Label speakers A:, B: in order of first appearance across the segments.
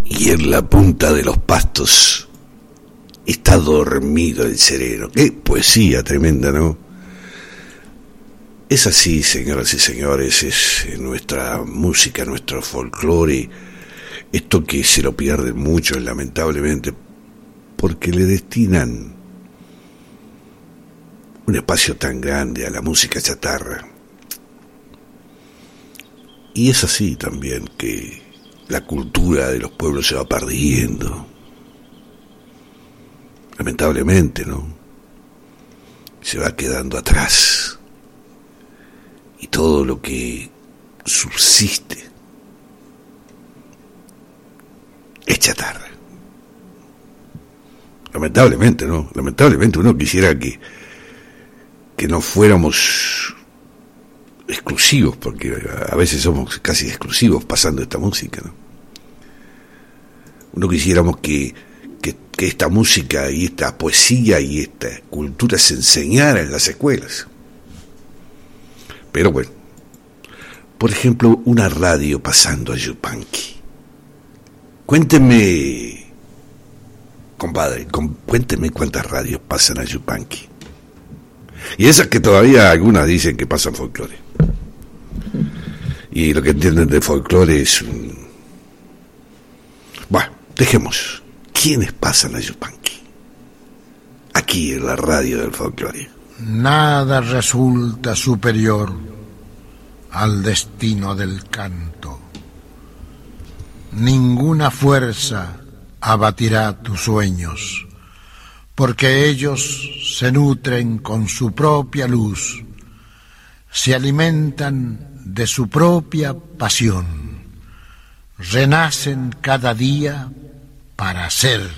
A: y en la punta de los pastos está dormido el sereno. Qué poesía tremenda, ¿no? Es así, señoras y señores, es nuestra música, nuestro folclore, esto que se lo pierden muchos, lamentablemente, porque le destinan un espacio tan grande a la música chatarra. Y es así también que la cultura de los pueblos se va perdiendo. Lamentablemente, ¿no? Se va quedando atrás. Y todo lo que subsiste es chatarra. Lamentablemente, ¿no? Lamentablemente uno quisiera que no fuéramos exclusivos, porque a veces somos casi exclusivos pasando esta música, ¿no? Uno quisiéramos que esta música y esta poesía y esta cultura se enseñara en las escuelas. Pero bueno, por ejemplo, una radio pasando a Yupanqui. Cuénteme, compadre, cuénteme cuántas radios pasan a Yupanqui. Y esas que todavía algunas dicen que pasan folclore. Y lo que entienden de folclore es Bueno, dejemos. ¿Quiénes pasan a Yupanqui? Aquí en la radio del folclore.
B: Nada resulta superior al destino del canto. Ninguna fuerza abatirá tus sueños, porque ellos se nutren con su propia luz, se alimentan de su propia pasión, renacen cada día para ser.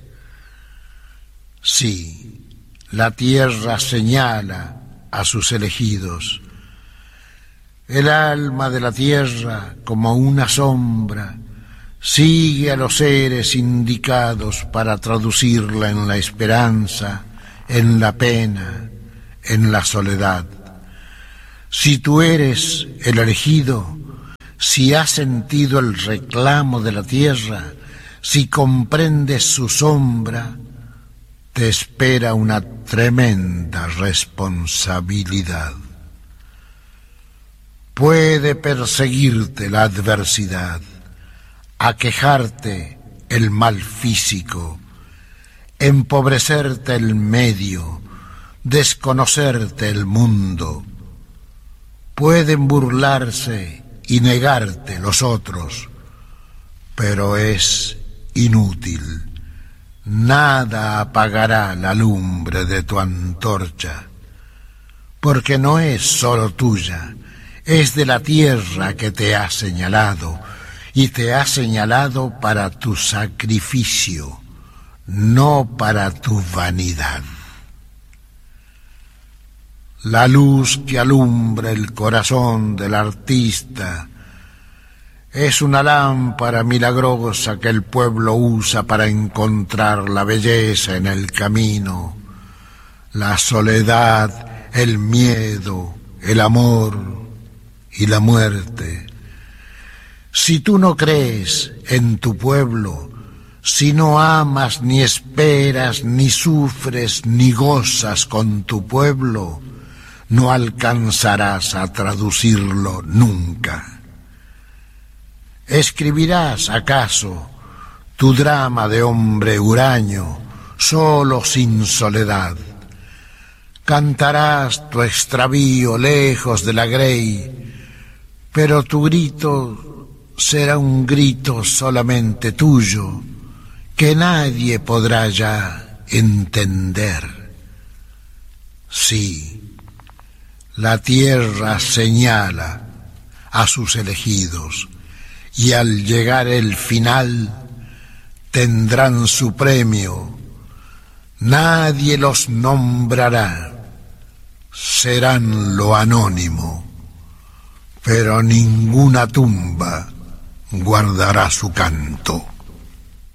B: Sí, la tierra señala a sus elegidos. El alma de la tierra, como una sombra, sigue a los seres indicados para traducirla en la esperanza, en la pena, en la soledad. Si tú eres el elegido, si has sentido el reclamo de la tierra, si comprendes su sombra, te espera una tremenda responsabilidad. Puede perseguirte la adversidad, aquejarte el mal físico, empobrecerte el medio, desconocerte el mundo. Pueden burlarse y negarte los otros, pero es inútil. Nada apagará la lumbre de tu antorcha, porque no es solo tuya, es de la tierra que te ha señalado, y te ha señalado para tu sacrificio, no para tu vanidad. La luz que alumbra el corazón del artista es una lámpara milagrosa que el pueblo usa para encontrar la belleza en el camino, la soledad, el miedo, el amor y la muerte. Si tú no crees en tu pueblo, si no amas, ni esperas, ni sufres, ni gozas con tu pueblo, no alcanzarás a traducirlo nunca. ¿Escribirás acaso tu drama de hombre huraño, solo sin soledad? Cantarás tu extravío lejos de la grey, pero tu grito será un grito solamente tuyo, que nadie podrá ya entender. Sí, la tierra señala a sus elegidos, y al llegar el final tendrán su premio. Nadie los nombrará, serán lo anónimo, pero ninguna tumba guardará su canto.